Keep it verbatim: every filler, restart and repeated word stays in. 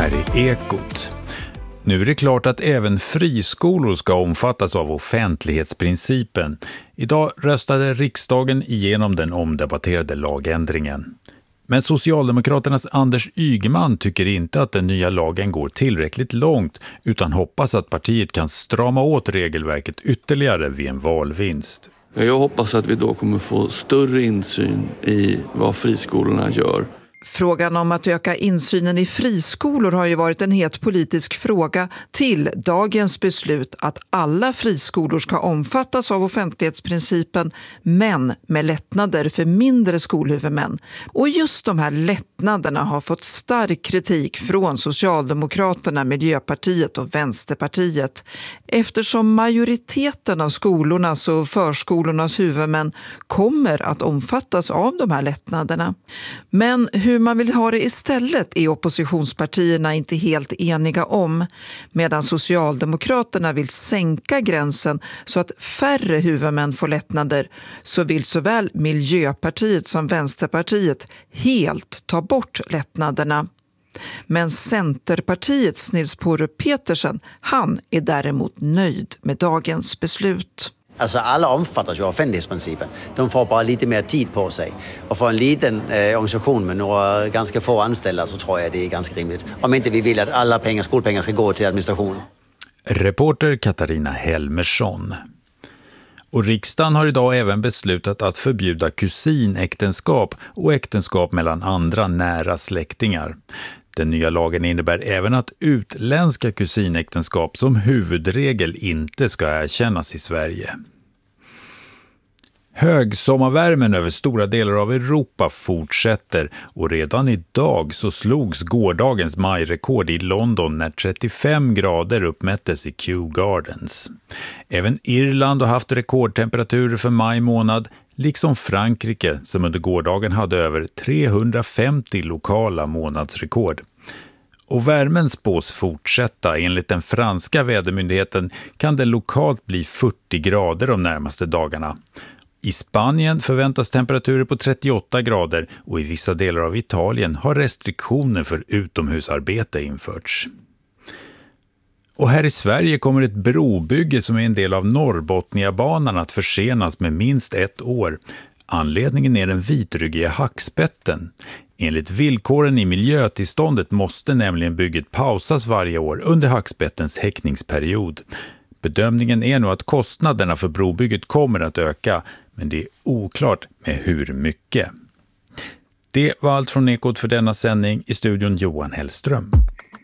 här är Ekot. Nu är det klart att även friskolor ska omfattas av offentlighetsprincipen. Idag röstade riksdagen igenom den omdebatterade lagändringen. Men Socialdemokraternas Anders Ygeman tycker inte att den nya lagen går tillräckligt långt utan hoppas att partiet kan strama åt regelverket ytterligare vid en valvinst. Jag hoppas att vi då kommer få större insyn i vad friskolorna gör. Frågan om att öka insynen i friskolor har ju varit en het politisk fråga till dagens beslut att alla friskolor ska omfattas av offentlighetsprincipen men med lättnader för mindre skolhuvudmän. Och just de här lättnaderna har fått stark kritik från Socialdemokraterna, Miljöpartiet och Vänsterpartiet eftersom majoriteten av skolornas och förskolornas huvudmän kommer att omfattas av de här lättnaderna. Men hur man vill ha det istället är oppositionspartierna inte helt eniga om, medan Socialdemokraterna vill sänka gränsen så att färre huvudmän får lättnader, så vill såväl Miljöpartiet som Vänsterpartiet helt ta bort lättnaderna. Men Centerpartiets Nils Porre Petersen, han är däremot nöjd med dagens beslut. Alltså alla omfattas ju av offentlighetsprincipen. De får bara lite mer tid på sig. Och för en liten eh, organisation med några ganska få anställda så tror jag det är ganska rimligt. Om inte vi vill att alla pengar, skolpengar ska gå till administration. Reporter Katarina Helmersson. Och riksdagen har idag även beslutat att förbjuda kusinäktenskap och äktenskap mellan andra nära släktingar. Den nya lagen innebär även att utländska kusinäktenskap som huvudregel inte ska erkännas i Sverige. Högsommarvärmen över stora delar av Europa fortsätter och redan idag så slogs gårdagens majrekord i London när trettiofem grader uppmättes i Kew Gardens. Även Irland har haft rekordtemperaturer för maj månad, liksom Frankrike som under gårdagen hade över trehundrafemtio lokala månadsrekord. Och värmen spås fortsätta. Enligt den franska vädermyndigheten kan det lokalt bli fyrtio grader de närmaste dagarna. I Spanien förväntas temperaturer på trettioåtta grader och i vissa delar av Italien har restriktioner för utomhusarbete införts. Och här i Sverige kommer ett brobygge som är en del av Norrbotniabanan att försenas med minst ett år. Anledningen är den vitryggiga hackspetten. Enligt villkoren i miljötillståndet måste nämligen bygget pausas varje år under hackspettens häckningsperiod. Bedömningen är nu att kostnaderna för brobygget kommer att öka, men det är oklart med hur mycket. Det var allt från Ekot för denna sändning. I studion Johan Hellström.